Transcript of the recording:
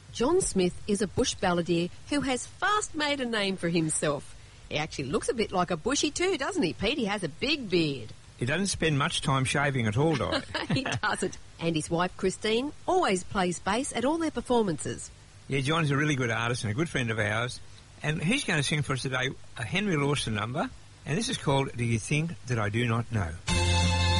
John Smith is a bush balladeer who has fast made a name for himself. He actually looks a bit like a bushy too, doesn't he, Pete? He has a big beard. He doesn't spend much time shaving at all, Di. He doesn't. And his wife, Christine, always plays bass at all their performances. Yeah, John's a really good artist and a good friend of ours. And he's going to sing for us today a Henry Lawson number. And this is called Do You Think That I Do Not Know?